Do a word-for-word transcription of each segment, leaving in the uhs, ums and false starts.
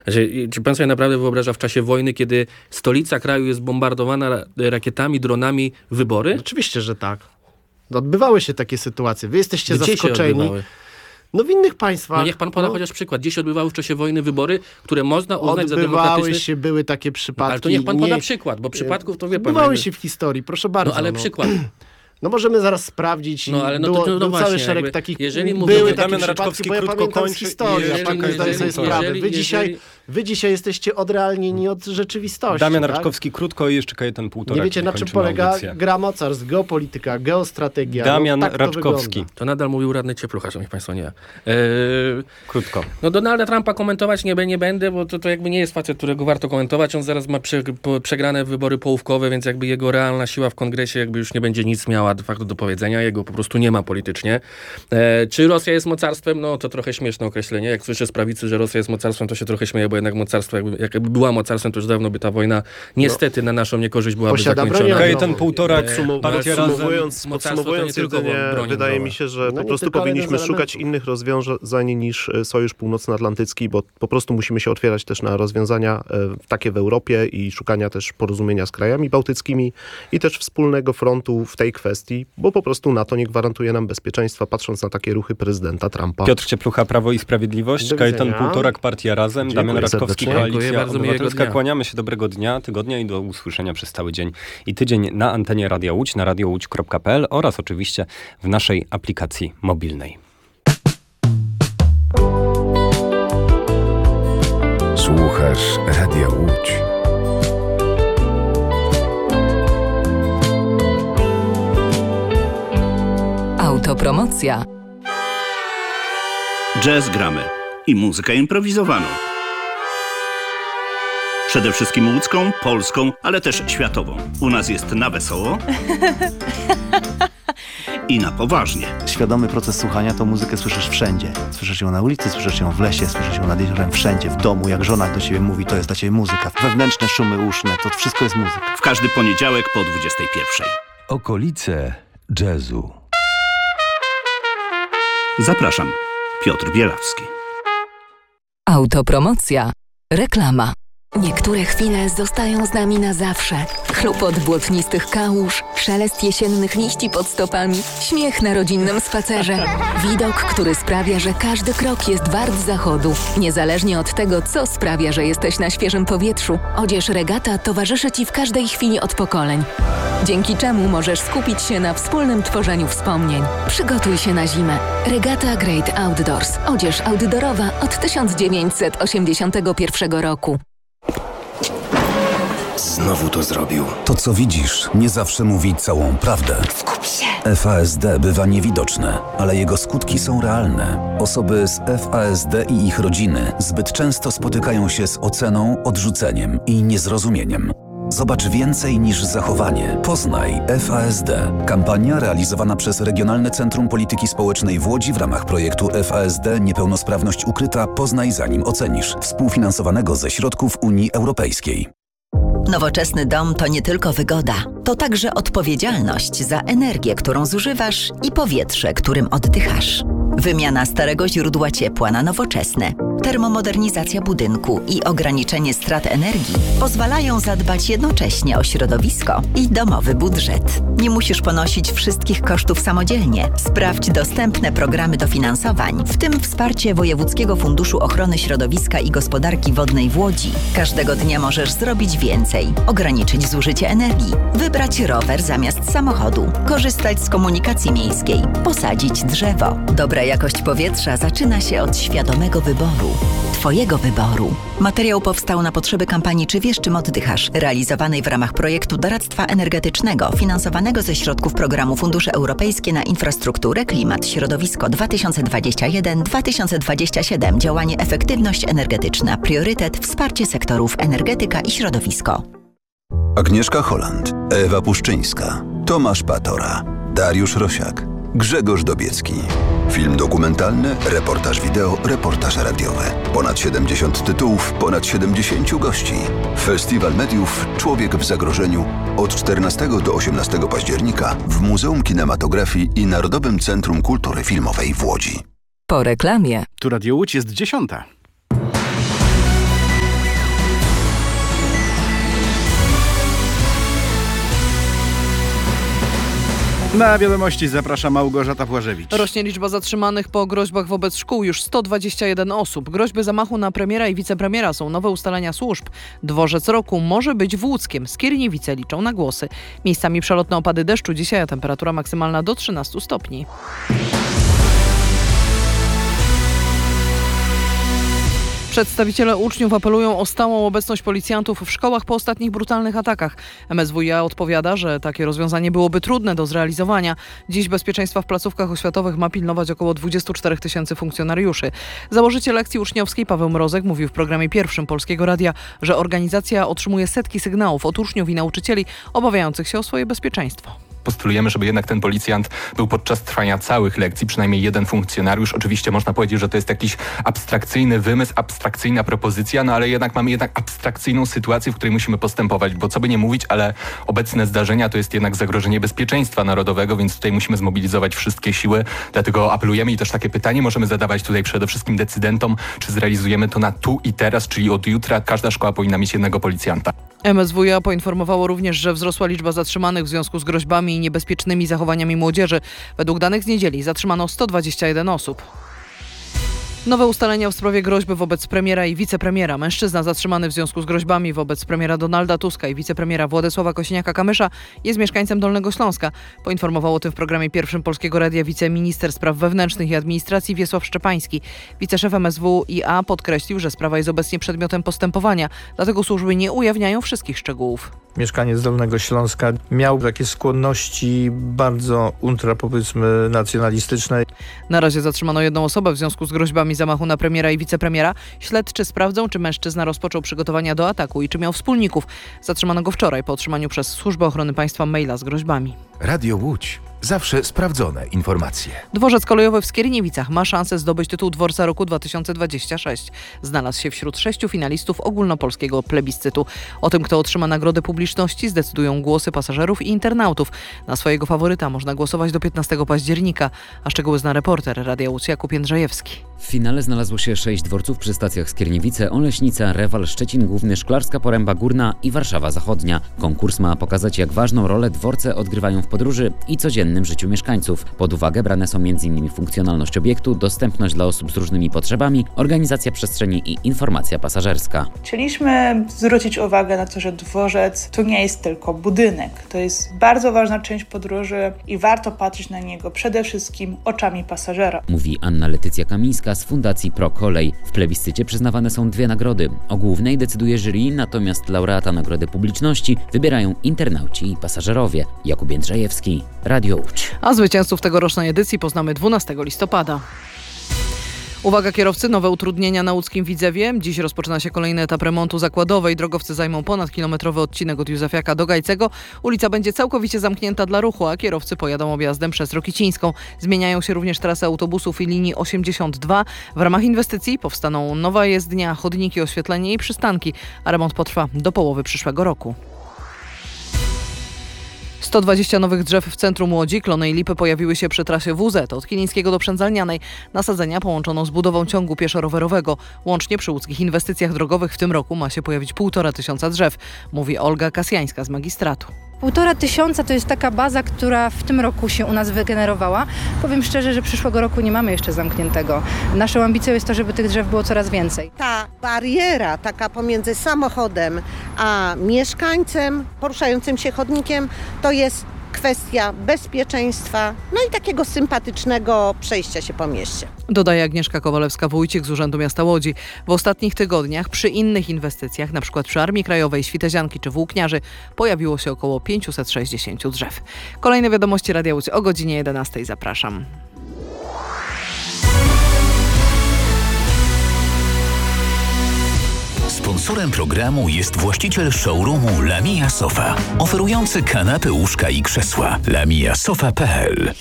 Znaczy, czy pan sobie naprawdę wyobraża w czasie wojny, kiedy stolica kraju jest bombardowana rakietami, dronami, wybory? Oczywiście, że tak. Odbywały się takie sytuacje. Wy jesteście Gdzie zaskoczeni. No w innych państwach. No niech pan poda no, chociaż przykład. Gdzie się odbywały w czasie wojny wybory, które można uznać za odbywały demokratyczne? się, były takie przypadki. No, ale to niech pan poda nie, przykład, bo przypadków to wie pan. Odbywały jakby... się w historii, proszę bardzo. No ale no. przykład. No możemy zaraz sprawdzić. No ale no było, to, to, no był właśnie, cały szereg jakby, takich. jeżeli mówimy, były że takie Damian przypadki, Raczkowski bo ja krótko pamiętam kończy z historii, i a pan nie zdaje sobie sprawy. jeżeli- Wy dzisiaj, jeżeli- wy dzisiaj jesteście odrealnieni od rzeczywistości. Damian tak? Raczkowski krótko i jeszcze Kajetan Półtorak. Nie wiecie, na czym kończymy polega audycję. gra mocarstw, geopolityka, geostrategia. Damian no, tak Raczkowski. To wygląda. To nadal mówił radny Cieplucha, szanowni państwo, nie. Eee, Krótko. no Donalda Trumpa komentować nie, nie będę, bo to, to jakby nie jest facet, którego warto komentować. On zaraz ma prze, po, przegrane wybory połówkowe, więc jakby jego realna siła w kongresie jakby już nie będzie nic miała de facto do powiedzenia. Jego po prostu nie ma politycznie. E, czy Rosja jest mocarstwem? No to trochę śmieszne określenie. Jak słyszę z prawicy, że Rosja jest mocarstwem, to się trochę śmieję, bo jednak mocarstwo, jakby, jakby była mocarstwem, to już dawno by ta wojna niestety no, na naszą niekorzyść byłaby posiada zakończona. bronię Kajetan Półtorak, Podsumu- partia razem. Podsumowując, Mocarstwo podsumowując to nie tylko jedynie, broń wydaje jądrowa. mi się, że No po nie prostu tylko, ale powinniśmy jeden z szukać elementów. innych rozwiązań niż e, Sojusz Północnoatlantycki, bo po prostu musimy się otwierać też na rozwiązania e, takie w Europie i szukania też porozumienia z krajami bałtyckimi i też wspólnego frontu w tej kwestii, bo po prostu NATO nie gwarantuje nam bezpieczeństwa, patrząc na takie ruchy prezydenta Trumpa. Piotr Cieplucha, Prawo i Sprawiedliwość, Do Kajetan widzenia. Półtorak, Partia Razem, Dziękuję Damian Raczkowski, serdecznie. Dziękuję Koalicja bardzo, miłego Obywatelska. dnia. Kłaniamy się, dobrego dnia, tygodnia i do usłyszenia przez cały dzień i tydzień na antenie Radia Łódź, na radio łódź kropka p l oraz oczywiście w naszej aplikacji mobilnej. Słuchasz Radia Łódź. Autopromocja. Jazz gramy i muzykę improwizowaną. Przede wszystkim łódzką, polską, ale też światową. U nas jest na wesoło i na poważnie. Świadomy proces słuchania to muzykę słyszysz wszędzie. Słyszysz ją na ulicy, słyszysz ją w lesie, słyszysz ją nad jeziorem, wszędzie, w domu. Jak żona do ciebie mówi, to jest dla ciebie muzyka. Wewnętrzne szumy uszne, to wszystko jest muzyka. W każdy poniedziałek po dwudziestej pierwszej. Okolice jazzu. Zapraszam, Piotr Bielawski. Autopromocja. Reklama. Niektóre chwile zostają z nami na zawsze. Chlupot błotnistych kałuż, szelest jesiennych liści pod stopami, śmiech na rodzinnym spacerze. Widok, który sprawia, że każdy krok jest wart zachodu. Niezależnie od tego, co sprawia, że jesteś na świeżym powietrzu, odzież Regata towarzyszy Ci w każdej chwili od pokoleń. Dzięki czemu możesz skupić się na wspólnym tworzeniu wspomnień. Przygotuj się na zimę. Regata Great Outdoors. Odzież outdoorowa od tysiąc dziewięćset osiemdziesiątego pierwszego roku. Znowu to zrobił. To, co widzisz, nie zawsze mówi całą prawdę. Skup się! F A S D bywa niewidoczne, ale jego skutki są realne. Osoby z F A S D i ich rodziny zbyt często spotykają się z oceną, odrzuceniem i niezrozumieniem. Zobacz więcej niż zachowanie. Poznaj F A S D. Kampania realizowana przez Regionalne Centrum Polityki Społecznej w Łodzi w ramach projektu F A S D Niepełnosprawność ukryta. Poznaj zanim ocenisz. Współfinansowanego ze środków Unii Europejskiej. Nowoczesny dom to nie tylko wygoda, to także odpowiedzialność za energię, którą zużywasz i powietrze, którym oddychasz. Wymiana starego źródła ciepła na nowoczesne, termomodernizacja budynku i ograniczenie strat energii pozwalają zadbać jednocześnie o środowisko i domowy budżet. Nie musisz ponosić wszystkich kosztów samodzielnie. Sprawdź dostępne programy dofinansowań, w tym wsparcie Wojewódzkiego Funduszu Ochrony Środowiska i Gospodarki Wodnej w Łodzi. Każdego dnia możesz zrobić więcej, ograniczyć zużycie energii, wybrać rower zamiast samochodu, korzystać z komunikacji miejskiej, posadzić drzewo. Dobra jakość powietrza zaczyna się od świadomego wyboru. Twojego wyboru. Materiał powstał na potrzeby kampanii Czy wiesz, czym oddychasz? Realizowanej w ramach projektu doradztwa energetycznego finansowanego ze środków programu Fundusze Europejskie na infrastrukturę, klimat, środowisko dwa tysiące dwadzieścia jeden do dwa tysiące dwadzieścia siedem. Działanie efektywność energetyczna. Priorytet wsparcie sektorów energetyka i środowisko. Agnieszka Holland, Ewa Puszczyńska, Tomasz Patora, Dariusz Rosiak, Grzegorz Dobiecki. Film dokumentalny, reportaż wideo, reportaż radiowy. Ponad siedemdziesiąt tytułów, ponad siedemdziesięciu gości. Festiwal Mediów Człowiek w zagrożeniu od czternastego do osiemnastego października w Muzeum Kinematografii i Narodowym Centrum Kultury Filmowej w Łodzi. Po reklamie. Tu Radio Łódź jest dziesiąta. Na wiadomości zaprasza Małgorzata Płażewicz. Rośnie liczba zatrzymanych po groźbach wobec szkół. Już sto dwadzieścia jeden osób. Groźby zamachu na premiera i wicepremiera są nowe ustalenia służb. Dworzec roku może być w Łódzkiem. Skierniewice liczą na głosy. Miejscami przelotne opady deszczu dzisiaj, a temperatura maksymalna do trzynastu stopni. Przedstawiciele uczniów apelują o stałą obecność policjantów w szkołach po ostatnich brutalnych atakach. M S W iA odpowiada, że takie rozwiązanie byłoby trudne do zrealizowania. Dziś bezpieczeństwa w placówkach oświatowych ma pilnować około dwadzieścia cztery tysięcy funkcjonariuszy. Założyciel lekcji uczniowskiej Paweł Mrozek mówił w programie pierwszym Polskiego Radia, że organizacja otrzymuje setki sygnałów od uczniów i nauczycieli obawiających się o swoje bezpieczeństwo. Postulujemy, żeby jednak ten policjant był podczas trwania całych lekcji, przynajmniej jeden funkcjonariusz. Oczywiście można powiedzieć, że to jest jakiś abstrakcyjny wymysł, abstrakcyjna propozycja, no ale jednak mamy jednak abstrakcyjną sytuację, w której musimy postępować, bo co by nie mówić, ale obecne zdarzenia to jest jednak zagrożenie bezpieczeństwa narodowego, więc tutaj musimy zmobilizować wszystkie siły, dlatego apelujemy i też takie pytanie możemy zadawać tutaj przede wszystkim decydentom, czy zrealizujemy to na tu i teraz, czyli od jutra każda szkoła powinna mieć jednego policjanta. M S W iA poinformowało również, że wzrosła liczba zatrzymanych w związku z groźbami i niebezpiecznymi zachowaniami młodzieży. Według danych z niedzieli zatrzymano sto dwadzieścia jeden osób. Nowe ustalenia w sprawie groźby wobec premiera i wicepremiera. Mężczyzna zatrzymany w związku z groźbami wobec premiera Donalda Tuska i wicepremiera Władysława Kosiniaka-Kamysza jest mieszkańcem Dolnego Śląska. Poinformował o tym w programie pierwszym Polskiego Radia wiceminister spraw wewnętrznych i administracji Wiesław Szczepański. Wiceszef M S W iA podkreślił, że sprawa jest obecnie przedmiotem postępowania, dlatego służby nie ujawniają wszystkich szczegółów. Mieszkaniec z Dolnego Śląska miał takie skłonności bardzo ultra, powiedzmy, nacjonalistyczne. Na razie zatrzymano jedną osobę w związku z groźbami zamachu na premiera i wicepremiera. Śledczy sprawdzą, czy mężczyzna rozpoczął przygotowania do ataku i czy miał wspólników. Zatrzymano go wczoraj po otrzymaniu przez Służbę Ochrony Państwa maila z groźbami. Radio Łódź. Zawsze sprawdzone informacje. Dworzec kolejowy w Skierniewicach ma szansę zdobyć tytuł Dworca Roku dwa tysiące dwudziestego szóstego. Znalazł się wśród sześciu finalistów ogólnopolskiego plebiscytu. O tym, kto otrzyma nagrodę publiczności, zdecydują głosy pasażerów i internautów. Na swojego faworyta można głosować do piętnastego października, a szczegóły zna reporter Radia Łódź Jakub Jędrzejewski. W finale znalazło się sześć dworców przy stacjach Skierniewice, Oleśnica, Rewal, Szczecin Główny, Szklarska Poręba Górna i Warszawa Zachodnia. Konkurs ma pokazać, jak ważną rolę dworce odgrywają w podróży i codziennym życiu mieszkańców. Pod uwagę brane są między innymi funkcjonalność obiektu, dostępność dla osób z różnymi potrzebami, organizacja przestrzeni i informacja pasażerska. Chcieliśmy zwrócić uwagę na to, że dworzec to nie jest tylko budynek. To jest bardzo ważna część podróży i warto patrzeć na niego przede wszystkim oczami pasażera. Mówi Anna Letycja Kamińska z Fundacji ProKolej. W plebiscycie przyznawane są dwie nagrody. O głównej decyduje jury, natomiast laureata nagrody publiczności wybierają internauci i pasażerowie. Jakub Jędrzejewski, Radio Łódź. A zwycięzców tegorocznej edycji poznamy dwunastego listopada. Uwaga kierowcy, nowe utrudnienia na łódzkim Widzewie. Dziś rozpoczyna się kolejny etap remontu zakładowej. Drogowcy zajmą ponadkilometrowy odcinek od Józefiaka do Gajcego. Ulica będzie całkowicie zamknięta dla ruchu, a kierowcy pojadą objazdem przez Rokicińską. Zmieniają się również trasy autobusów i linii osiemdziesiąt dwa. W ramach inwestycji powstaną nowa jezdnia, chodniki, oświetlenie i przystanki, a remont potrwa do połowy przyszłego roku. sto dwadzieścia nowych drzew w centrum Łodzi. Klony i lipy pojawiły się przy trasie W Z od Kilińskiego do Przędzalnianej. Nasadzenia połączono z budową ciągu pieszo-rowerowego. Łącznie przy łódzkich inwestycjach drogowych w tym roku ma się pojawić półtora tysiąca drzew, mówi Olga Kasjańska z magistratu. Półtora tysiąca to jest taka baza, która w tym roku się u nas wygenerowała. Powiem szczerze, że przyszłego roku nie mamy jeszcze zamkniętego. Naszą ambicją jest to, żeby tych drzew było coraz więcej. Ta bariera taka pomiędzy samochodem a mieszkańcem poruszającym się chodnikiem to jest kwestia bezpieczeństwa, no i takiego sympatycznego przejścia się po mieście. Dodaje Agnieszka Kowalewska-Wójcik z Urzędu Miasta Łodzi. W ostatnich tygodniach przy innych inwestycjach, np. przy Armii Krajowej, Świtezianki czy Włókniarzy, pojawiło się około pięćset sześćdziesiąt drzew. Kolejne wiadomości Radia Łódź o godzinie jedenastej. Zapraszam. Sponsorem programu jest właściciel showroomu Lamia Sofa, oferujący kanapy, łóżka i krzesła. lamia sofa kropka p l.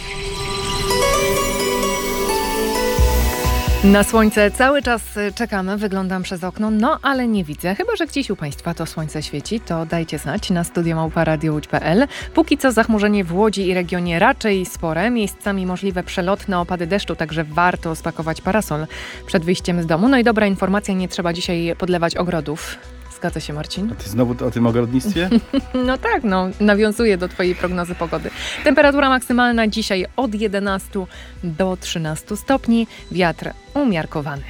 Na słońce cały czas czekamy, wyglądam przez okno, no ale nie widzę. Chyba że gdzieś u Państwa to słońce świeci, to dajcie znać na studio małpa radio łódź kropka p l. Póki co zachmurzenie w Łodzi i regionie raczej spore, miejscami możliwe przelotne opady deszczu, także warto spakować parasol przed wyjściem z domu. No i dobra informacja, nie trzeba dzisiaj podlewać ogrodów Zgadza się, Marcin. A ty znowu o tym ogrodnictwie? No tak, no, nawiązuję do twojej prognozy pogody. Temperatura maksymalna dzisiaj od jedenastu do trzynastu stopni, wiatr umiarkowany.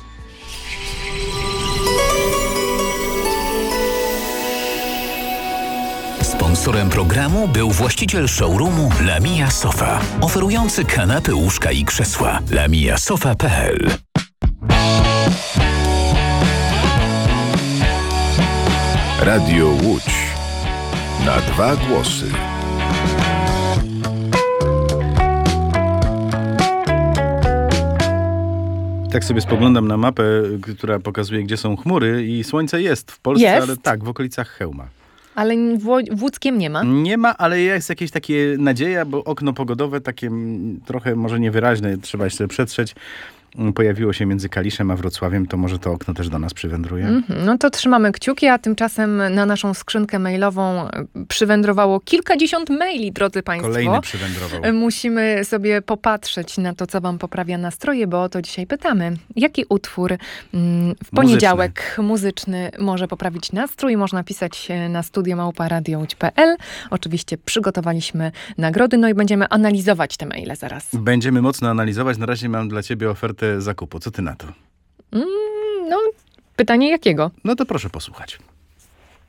Sponsorem programu był właściciel showroomu Lamia Sofa, oferujący kanapy, łóżka i krzesła. lamia sofa kropka p l. Radio Łódź. Na dwa głosy. Tak sobie spoglądam na mapę, która pokazuje, gdzie są chmury i słońce jest w Polsce, Jest? ale tak, w okolicach Chełma. Ale w, w Łódzkiem nie ma? Nie ma, ale jest jakieś takie nadzieja, bo okno pogodowe takie m, trochę może niewyraźne, trzeba jeszcze przetrzeć. Pojawiło się między Kaliszem a Wrocławiem, to może to okno też do nas przywędruje. Mm-hmm. No to trzymamy kciuki, a tymczasem na naszą skrzynkę mailową przywędrowało kilkadziesiąt maili, drodzy Państwo. Kolejny przywędrował. Musimy sobie popatrzeć na to, co Wam poprawia nastroje, bo o to dzisiaj pytamy. Jaki utwór mm, w poniedziałek muzyczny. muzyczny może poprawić nastrój? Można pisać na studio małpa radio łódź kropka p l. Oczywiście przygotowaliśmy nagrody, no i będziemy analizować te maile zaraz. Będziemy mocno analizować. Na razie mam dla Ciebie ofertę zakupu. Co Ty na to? Mm, no, pytanie jakiego? No to proszę posłuchać.